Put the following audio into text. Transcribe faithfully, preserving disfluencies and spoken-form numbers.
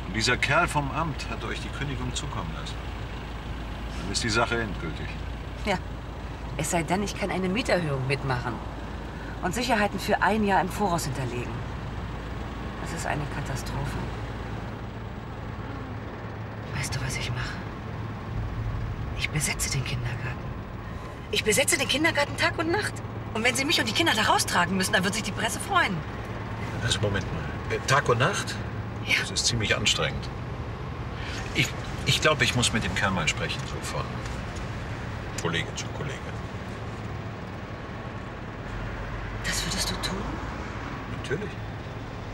Und dieser Kerl vom Amt hat euch die Kündigung zukommen lassen. Dann ist die Sache endgültig. Ja, es sei denn, ich kann eine Mieterhöhung mitmachen und Sicherheiten für ein Jahr im Voraus hinterlegen. Das ist eine Katastrophe. Weißt du, was ich mache? Ich besetze den Kindergarten. Ich besetze den Kindergarten Tag und Nacht. Und wenn Sie mich und die Kinder da raustragen müssen, dann wird sich die Presse freuen. Also Moment mal. Äh, Tag und Nacht? Ja. Das ist ziemlich anstrengend. Ich, ich glaube, ich muss mit dem Kerl mal sprechen, so von Kollege zu Kollege. Das würdest du tun? Natürlich.